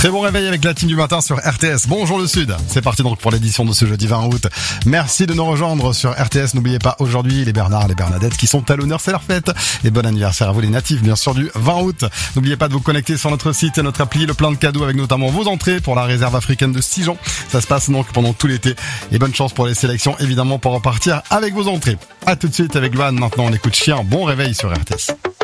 Très bon réveil avec la team du matin sur RTS. Bonjour le Sud. C'est parti donc pour l'édition de ce jeudi 20 août. Merci de nous rejoindre sur RTS. N'oubliez pas aujourd'hui les Bernard, les Bernadettes qui sont à l'honneur, c'est leur fête. Et bon anniversaire à vous les natifs bien sûr du 20 août. N'oubliez pas de vous connecter sur notre site et notre appli, le plein de cadeaux avec notamment vos entrées pour la réserve africaine de Sijan. Ça se passe donc pendant tout l'été. Et bonne chance pour les sélections évidemment pour repartir avec vos entrées. À tout de suite avec Luan. Maintenant on écoute Chien. Bon réveil sur RTS.